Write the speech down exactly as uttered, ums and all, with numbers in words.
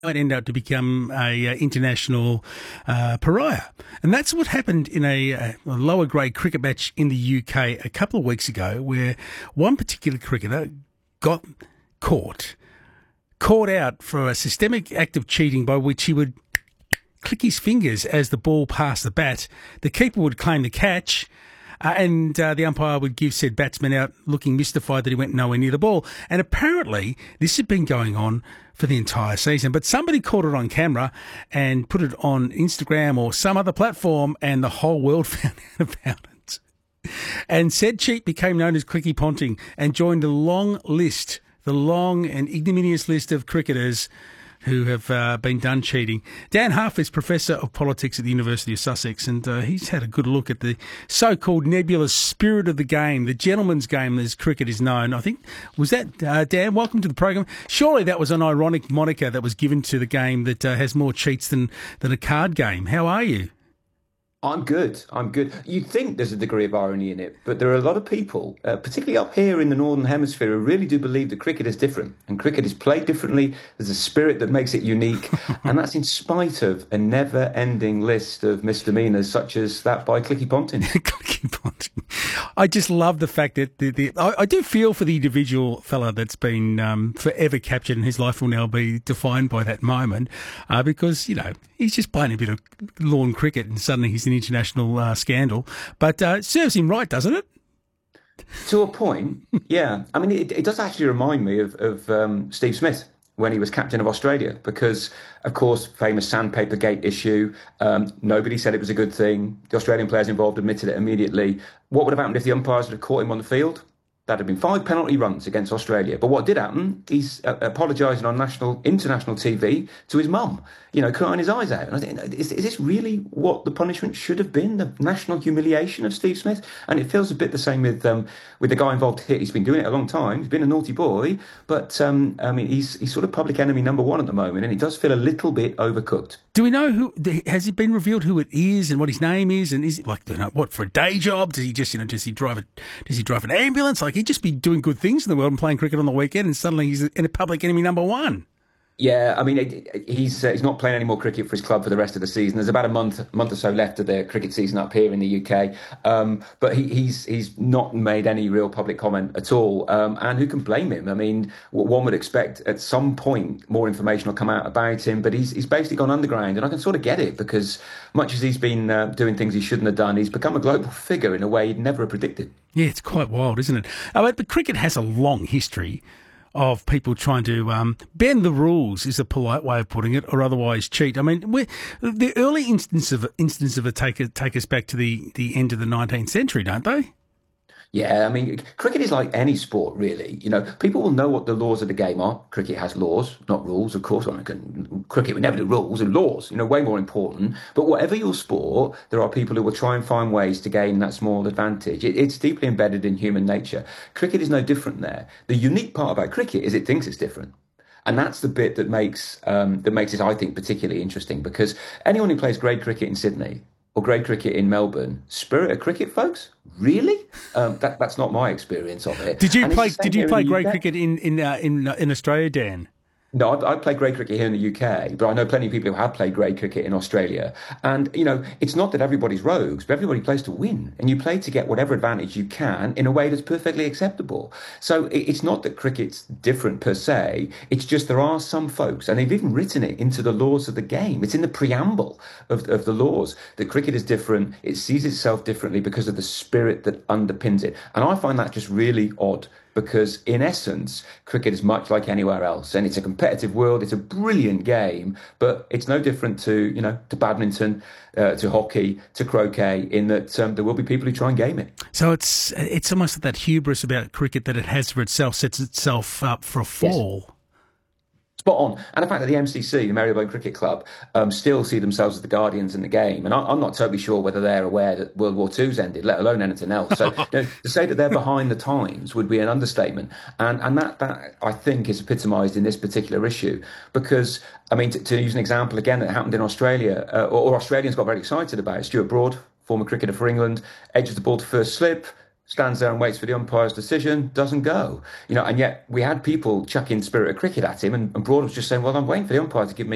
might end up to become a uh, international uh, pariah. And that's what happened in a, a lower grade cricket match in the U K a couple of weeks ago, where one particular cricketer got caught, caught out for a systemic act of cheating by which he would click his fingers as the ball passed the bat. The keeper would claim the catch, Uh, and uh, the umpire would give said batsman out looking mystified that he went nowhere near the ball. And apparently this had been going on for the entire season. But somebody caught it on camera and put it on Instagram or some other platform, and the whole world found out about it. And said cheat became known as Clicky Ponting and joined the long list, the long and ignominious list of cricketers who have uh, been done cheating. Dan Huff is Professor of Politics at the University of Sussex, and uh, he's had a good look at the so-called nebulous spirit of the game, the gentleman's game as cricket is known. I think, was that, uh, Dan, welcome to the program. Surely that was an ironic moniker that was given to the game that uh, has more cheats than, than a card game. How are you? I'm good. I'm good. You'd think there's a degree of irony in it, but there are a lot of people, uh, particularly up here in the Northern Hemisphere, who really do believe that cricket is different. And cricket is played differently. There's a spirit that makes it unique. And that's in spite of a never-ending list of misdemeanours, such as that by Clicky Ponting. Clicky Ponting. I just love the fact that the, the I, I do feel for the individual fella that's been um, forever captured, and his life will now be defined by that moment, uh, because, you know, he's just playing a bit of lawn cricket and suddenly he's an international uh, scandal. But uh, it serves him right, doesn't it? To a point, yeah. I mean, it, it does actually remind me of, of um, Steve Smith when he was captain of Australia, because, of course, famous sandpaper gate issue. Um, nobody said it was a good thing. The Australian players involved admitted it immediately. What would have happened if the umpires had caught him on the field? That'd have been five penalty runs against Australia. But what did happen, he's uh, apologising on national, international T V to his mum, you know, crying his eyes out. And I think, is, is this really what the punishment should have been, the national humiliation of Steve Smith? And it feels a bit the same with um, with the guy involved here. He's been doing it a long time. He's been a naughty boy. But, um, I mean, he's, he's sort of public enemy number one at the moment. And he does feel a little bit overcooked. Do we know who, has it been revealed who it is and what his name is? And is it like, you know, what, for a day job? Does he just, you know, does he drive a, does he drive an ambulance? Like, he'd just be doing good things in the world and playing cricket on the weekend, and suddenly he's in a public enemy number one. Yeah, I mean, it, he's uh, he's not playing any more cricket for his club for the rest of the season. There's about a month month or so left of the cricket season up here in the U K, um, but he, he's he's not made any real public comment at all. Um, and who can blame him? I mean, one would expect at some point more information will come out about him, but he's he's basically gone underground, and I can sort of get it, because much as he's been uh, doing things he shouldn't have done, he's become a global figure in a way he'd never have predicted. Yeah, it's quite wild, isn't it? Uh, but cricket has a long history of people trying to um, bend the rules, is a polite way of putting it, or otherwise cheat. I mean, we're, the early instance of instance of it take, take us back to the, the end of the nineteenth century, don't they? Yeah, I mean, cricket is like any sport, really. You know, people will know what the laws of the game are. Cricket has laws, not rules, of course. I mean, cricket would never do rules and laws, you know, way more important. But whatever your sport, there are people who will try and find ways to gain that small advantage. It, it's deeply embedded in human nature. Cricket is no different there. The unique part about cricket is it thinks it's different. And that's the bit that makes um, that makes it, I think, particularly interesting, because anyone who plays grade cricket in Sydney or grade cricket in Melbourne, spirit of cricket, folks? Really? Um, that, that's not my experience of it. Did you and play? Did you play grade U K. cricket in in uh, in uh, in Australia, Dan? No, I, I play grade cricket here in the U K, but I know plenty of people who have played grade cricket in Australia. And, you know, it's not that everybody's rogues, but everybody plays to win. And you play to get whatever advantage you can in a way that's perfectly acceptable. So it's not that cricket's different per se. It's just there are some folks, and they've even written it into the laws of the game. It's in the preamble of, of the laws that cricket is different. It sees itself differently because of the spirit that underpins it. And I find that just really odd, because in essence, cricket is much like anywhere else, and it's a competitive world. It's a brilliant game, but it's no different to, you know, to badminton, uh, to hockey, to croquet, in that um, there will be people who try and game it. So it's it's almost like that hubris about cricket that it has for itself, sets itself up for a fall. Yes. Spot on. And the fact that the M C C, the Marylebone Cricket Club, um, still see themselves as the guardians in the game. And I, I'm not totally sure whether they're aware that World War Two's ended, let alone anything else. So you know, to say that they're behind the times would be an understatement. And and that, that I think, is epitomised in this particular issue. Because, I mean, to, to use an example again that happened in Australia, uh, or, or Australians got very excited about it. Stuart Broad, former cricketer for England, edges the ball to first slip, stands there and waits for the umpire's decision, doesn't go. You know, and yet we had people chucking spirit of cricket at him, and, and Broad was just saying, well, I'm waiting for the umpire to give me